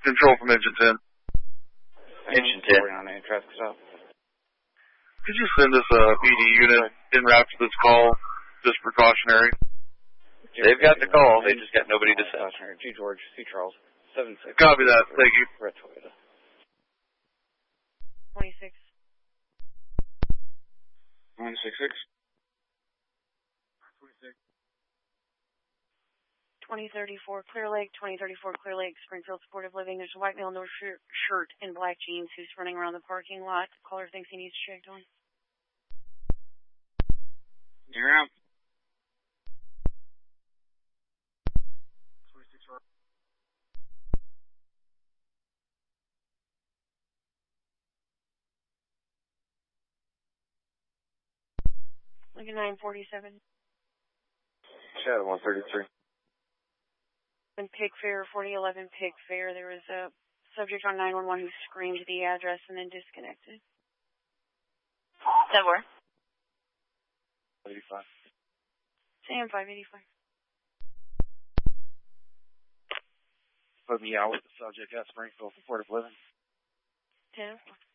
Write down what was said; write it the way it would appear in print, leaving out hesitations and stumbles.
Control from Engine 10. Engine 10. Traffic stop. Could you send us a PD unit en route to this call, just precautionary? They've got the call. They just got nobody to send. G. George, C. Charles, 76. Copy that. Thank you. Red Toyota. 26. 966. 2034 Clear Lake, 2034 Clear Lake, Springfield Supportive Living. There's a white male, no shirt and black jeans who's running around the parking lot. Caller thinks he needs checked on. You're out. 26. Look at 947. Shadow 133. In Pig Fair, 4011 Pig Fair, there was a subject on 911 who screamed the address and then disconnected. That were? 85. Sam 585. Put me out with the subject at Springfield Supportive Living. 10.